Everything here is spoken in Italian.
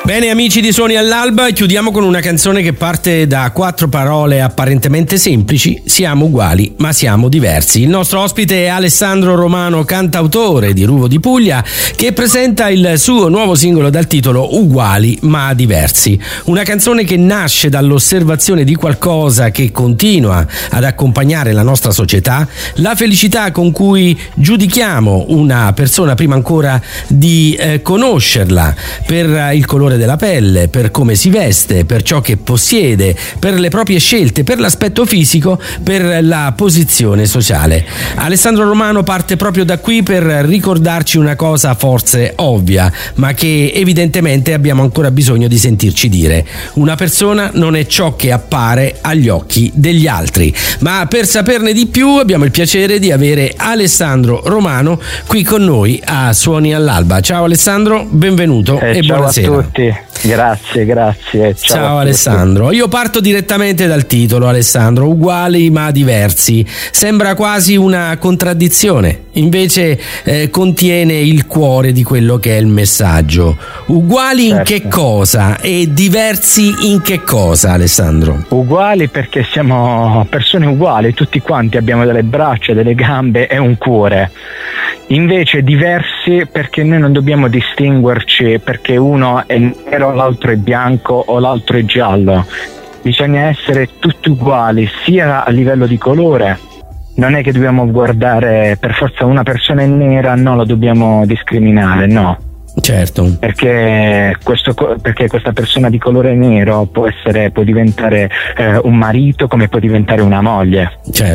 Bene amici di Suoni all'Alba, chiudiamo con una canzone che parte da 4 parole apparentemente semplici: siamo uguali ma siamo diversi. Il nostro ospite è Alessandro Romano, cantautore di Ruvo di Puglia, che presenta il suo nuovo singolo dal titolo Uguali ma diversi. Una canzone che nasce dall'osservazione di qualcosa che continua ad accompagnare la nostra società, la felicità con cui giudichiamo una persona prima ancora di conoscerla, per il colore della pelle, per come si veste, per ciò che possiede, per le proprie scelte, per l'aspetto fisico, per la posizione sociale. Alessandro Romano parte proprio da qui per ricordarci una cosa forse ovvia, ma che evidentemente abbiamo ancora bisogno di sentirci dire: una persona non è ciò che appare agli occhi degli altri. Ma per saperne di più abbiamo il piacere di avere Alessandro Romano qui con noi a Suoni all'Alba. Ciao Alessandro, benvenuto e ciao buonasera. a tutti. Grazie. Ciao Alessandro. Io parto direttamente dal titolo, Alessandro. Uguali ma diversi. Sembra quasi una contraddizione, invece contiene il cuore di quello che è il messaggio. Uguali in che cosa e diversi in che cosa, Alessandro? Uguali perché siamo persone uguali, tutti quanti abbiamo delle braccia, delle gambe e un cuore. Invece diversi perché noi non dobbiamo distinguerci perché uno è nero, l'altro è bianco o l'altro è giallo. Bisogna essere tutti uguali sia a livello di colore. Non è che dobbiamo guardare per forza una persona è nera, no, la dobbiamo discriminare, no. Certo. Perché questa persona di colore nero può diventare un marito come può diventare una moglie. Certo.